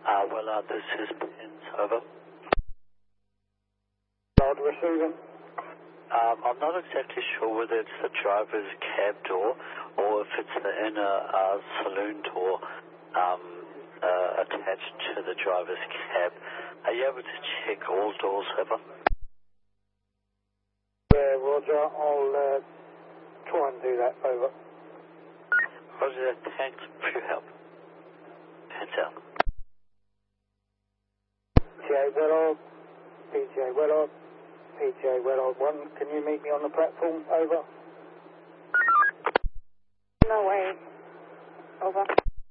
This is Pins, over. Loud receiving. I'm not exactly sure whether it's the driver's cab door or if it's the inner saloon door attached to the driver's cab. Are you able to check all doors, over? Yeah, Roger. I'll try and do that, over. Roger, thanks for your help. Hands out. PJ Willard, PJ Willard, PJ Willard 1, can you meet me on the platform? Over. No way. Over.